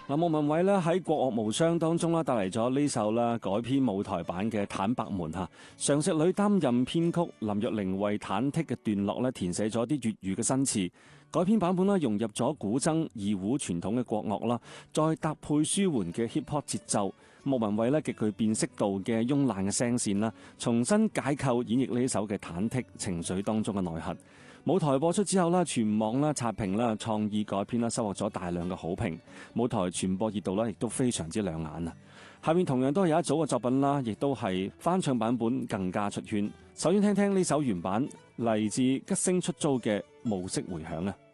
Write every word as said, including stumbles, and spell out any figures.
嗱，莫文蔚咧喺《國樂無雙》當中啦，帶嚟咗呢首啦改編舞台版嘅《坦白門》嚇。常石磊擔任編曲，林若寧為忐忑嘅段落咧填寫咗啲粵語嘅新詞。改編版本啦融入咗古箏、二胡傳統嘅國樂啦，再搭配舒緩嘅 hip hop 節奏。莫文蔚咧極具辨識度嘅慵懶嘅聲線啦，重新解構演繹呢首嘅忐忑情緒當中嘅內核。舞台播出之後啦，全網啦刷屏啦，創意改編啦，收穫咗大量嘅好評。舞台傳播熱度啦，亦都非常之亮眼啊！下面同樣都有一組嘅作品啦，亦都係翻唱版本更加出圈。首先聽聽呢首原版，嚟自吉星出租嘅《暮色回響》啊！